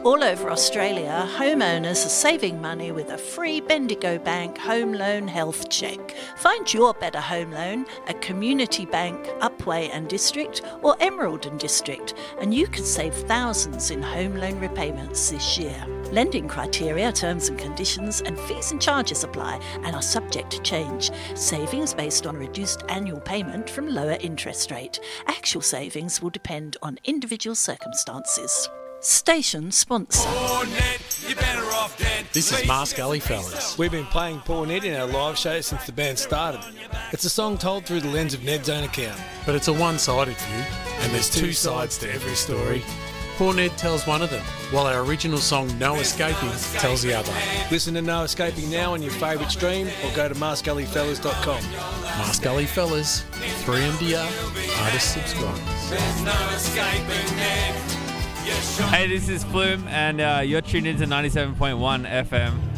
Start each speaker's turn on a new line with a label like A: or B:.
A: All over Australia, homeowners are saving money with a free Bendigo Bank Home Loan Health Check. Find your better home loan at Community Bank, Upwey and District or Emerald and District, and you can save thousands in home loan repayments this year. Lending criteria, terms and conditions and fees and charges apply and are subject to change. Savings based on reduced annual payment from lower interest rate. Actual savings will depend on individual circumstances. Station sponsor.
B: This is Mars Gully Fellas.
C: We've been playing Poor Ned in our live show since the band started. It's a song told through the lens of Ned's own account.
B: But it's a one-sided view, and there's two sides to every story. Poor Ned tells one of them, while our original song No Escaping tells the other.
C: Listen to No Escaping now on your favourite stream or go to marsgullyfellas.com.
B: Mars Gully Fellas, 3MDR, artist subscribers.
D: There's no escaping Ned.
E: Hey, this is Flume, and you're tuned into 97.1 FM.